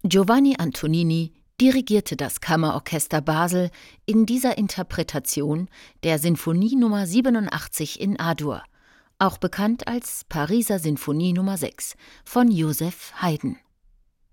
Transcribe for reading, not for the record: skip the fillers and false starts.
Giovanni Antonini dirigierte das Kammerorchester Basel in dieser Interpretation der Sinfonie Nr. 87 in A-Dur, auch bekannt als Pariser Sinfonie Nr. 6 von Joseph Haydn.